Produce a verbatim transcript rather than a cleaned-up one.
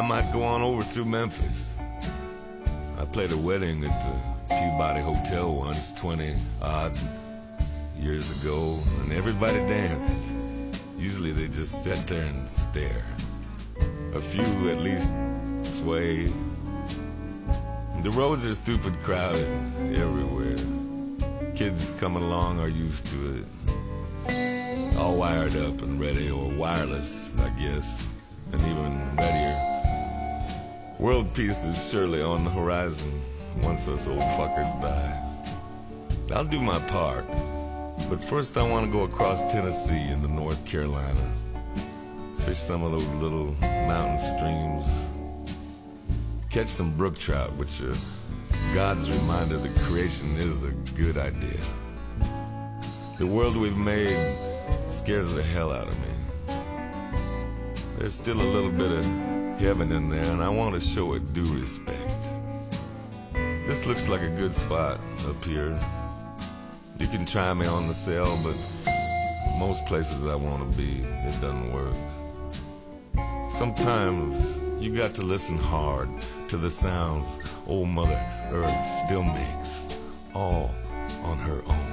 I might go on over through Memphis. I played a wedding at the Peabody Hotel once, twenty odd years ago, and everybody danced. Usually they just sat there and stare. A few at least sway. The roads are stupid crowded everywhere. Kids coming along are used to it. All wired up and ready, or wireless, I guess, and even readier. World peace is surely on the horizon once us old fuckers die. I'll do my part, but first I want to go across Tennessee into North Carolina. Fish some of those little mountain streams. Catch some brook trout, which are God's reminder that creation is a good idea. The world we've made scares the hell out of me. There's still a little bit of heaven in there, and I want to show it due respect. This looks like a good spot up here. You can try me on the cell, but most places I want to be, it doesn't work. Sometimes you got to listen hard to the sounds old Mother Earth still makes, all on her own.